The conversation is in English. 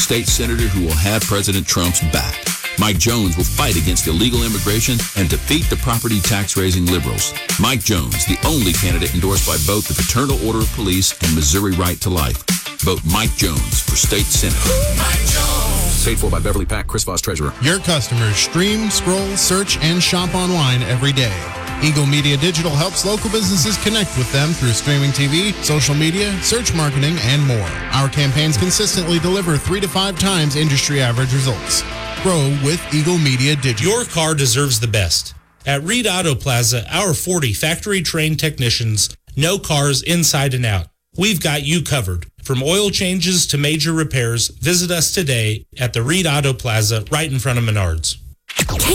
state senator who will have President Trump's back. Mike Jones will fight against illegal immigration and defeat the property tax-raising liberals. Mike Jones, the only candidate endorsed by both the Fraternal Order of Police and Missouri Right to Life. Vote Mike Jones for state senator. Mike Jones. Paid for by Beverly Pack, Chris Voss, Treasurer. Your customers stream, scroll, search, and shop online every day. Eagle Media Digital helps local businesses connect with them through streaming TV, social media, search marketing, and more. Our campaigns consistently deliver 3 to 5 times industry average results. Grow with Eagle Media Digital. Your car deserves the best. At Reed Auto Plaza, our 40 factory-trained technicians know cars inside and out. We've got you covered. From oil changes to major repairs, visit us today at the Reed Auto Plaza right in front of Menards.